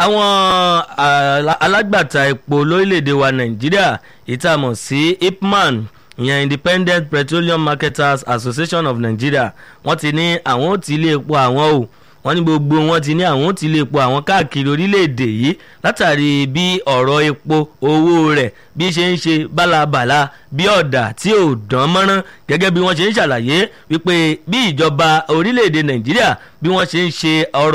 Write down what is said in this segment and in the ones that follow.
àwọn alágbàtà epo lórílẹ̀‐èdè wa Nàìjíríà ìtàmọ̀ sí IPMAN ìyẹn Independent Petroleum Marketers Association of Nigeria wọ́n ti ní àwọn ò tí ilé epo àwọn o wọ́n ní gbogbo wọn ti ní àwọn ò tí ilé epo àwọn káàkiri orílẹ̀‐èdè yìí látàrí bí ọ̀rọ̀ epo owó rẹ̀ bí ṣe ń ṣe bálabàla bí ọ̀dà tí ò dán mọ́rán gẹ́gẹ́ bí wọ́n ṣe ń ṣàlàyé wípé bí ìjọba orílẹ̀‐èdè Nàìjíríà bí wọ́n ṣe ń ṣe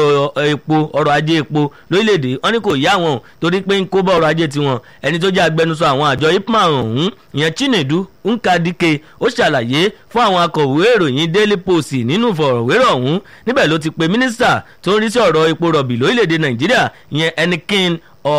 ọrọ̀ ajé epo lórílẹ̀‐èdè wọn ní kò yá wọn torí pé ń kó bá ọrọ̀ ajé tiwọn ẹni tó jẹ́ agbẹnusọ àwọn àjọ IPMAN ọ̀hún ìyẹn Chinedu Nkadike ó ṣàlàyé fún àwọn akọ̀wé ìròyìn Daily Post nínú ìfọ̀rọ̀wérọ̀ ọ̀hún níbẹ̀ ló ti pe mínísítà tó ń rí sí ọ̀rọ̀ epo rọ̀bì lórílẹ̀‐èdè Nàìjíríà ìyẹn Enikin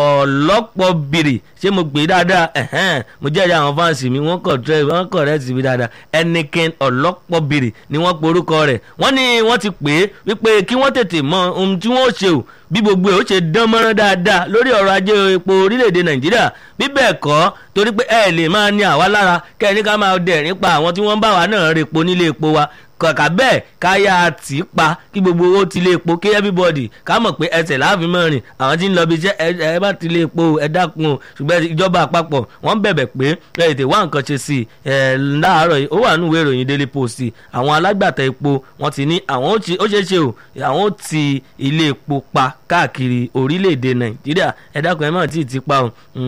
Ọlọ́pọ̀bìrì ṣé mo gbé dáadáa mo jẹ́rìí àwọn fáǹsì mi wọ́n kọ̀rẹ́tì mi dáadáa Enikin Ọlọ́pọ̀bìrì ni wọ́n pe orúkọ rẹ̀ wọ́n ní wọ́n ti pè é wípé kí wọ́n tètè mọ ohun tí wọ́n ṣe o bí gbogbo ẹ̀ ó ṣe dán mọ́rán dáadáa lórí ọ̀rọ̀ ajé epo orílẹ̀-èdè Nàìjíríà bí bẹ́ẹ̀ kọ́ torí pé ẹ lè máa ní àwa lára kẹ́ni ká máa dẹ̀rín pa àwọn tí wọ́n bá wa náà repo nílé epo wa kàkà bẹ́ẹ̀ káyà tì í pa kí gbogbo owó ti lé epo kí everybody ká mọ̀ pé ẹsẹ̀ láàfin mọ́ rìn àwọn tí ń lọ bí iṣẹ́ ẹ bá ti lé epo ẹ dákun o ṣùgbọ́n ìjọba àpapọ̀ wọ́n bẹ̀bẹ̀ pé ẹ tètè wá nǹkan ṣe sí ẹ láàárọ̀ yìí ó wà nínú ìwé ìròyìn Daily Post àwọn alágbàtà epo wọ́n ti ní àwọn ó ṣeé ṣe o àwọn ó ti ilé epo pa káàkiri orílẹ̀-èdè Nàìjíríà ẹ dákun ẹ má tí ì ti pa o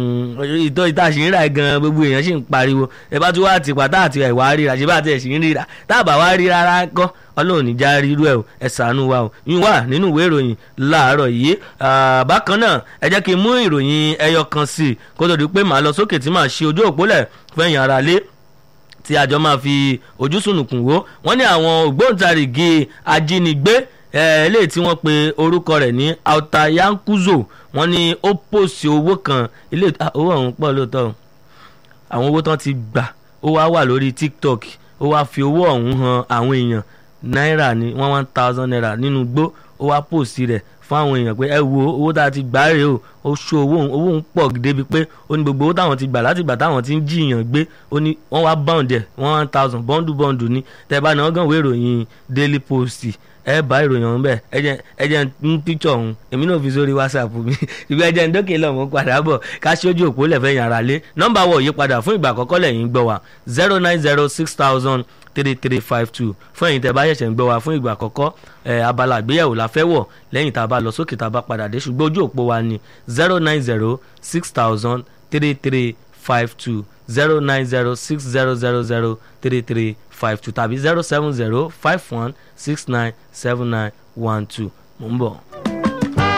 ìtọ́ ìta ṣì ń rà gan gbogbo èèyàn ṣì ń pariwo ẹ bá tún wá ti pa táàtì ẹ̀ wá ríra ṣe bá tẹ̀ ṣì ń ríra táàbà wá rí rárá kọ́ Ọlọ́run níjà rírú ẹ̀ o ẹ ṣàánú wa o yín wà nínú ìwé ìròyìn láàárọ̀ yìí bákan náà ẹ jẹ́ kí n mú ìròyìn ẹyọ kan sí i kó tó di pé màá lọ sókè tí màá ṣe ojú òpólẹ̀ fẹ́yìn ara lé tí àjọ máa fi ojú sùnùkùn wò wọ́n ní àwọn ògbóǹtarìgì ajínigbé eléyìí tí wọ́n pe orúkọ rẹ̀ ní Alta Yankuzo wọ́n ní ó pòsì owó kan ilé owó ọ̀hún pọ̀ lóòótọ́ àwọn owó tán ti gbà ó wá lórí TikTok ó wá fi owó ọ̀hún hàn àwọn èèyàn náírà ní 1000 naira nínú gbó ó wá pòsì rẹ̀ fún àwọn èèyàn pé ẹ wo owó tá a ti gbà rèé o ó ṣó owó ń pọ̀ débi pé ó ní gbogbo owó táwọn ti gbà láti gbà táwọn ti ń jiyàn gbé ó ní wọ́n wá bọ́ǹdẹ̀ 1000 bọ́ǹdù ní tẹ́bá náà gàn wé ìròyìn Daily Post ẹ bá ìròyìn ọ̀hún bẹ́ẹ̀ ẹ jẹ́ ń píkṣọ̀ ọ̀hún èmi náà fi sórí WhatsApp mi ìgbà ẹ jẹ́ ń dókè lọ́mọ padà bọ̀ ká ṣojú òpó lẹ́fẹ̀ẹ́ yàrá lé nọ́mbà wọ̀ yí padà fún ìgbà àkọ́kọ́ lẹ́yìn gbọ́ wa 09060003352 fún ẹ̀yin tẹ́ bá ṣẹ̀ṣẹ̀ ń gbọ́ wa fún ìgbà àkọ́kọ́ abala àgbéyẹ̀wò la fẹ́ wọ̀ lẹ́yìn tá a bá lọ sókè tá a bá padà dé ṣùgbọ́n ojú òpó wa ni 09060003352 09060003352 tàbí 07051697912 mò ń bọ̀.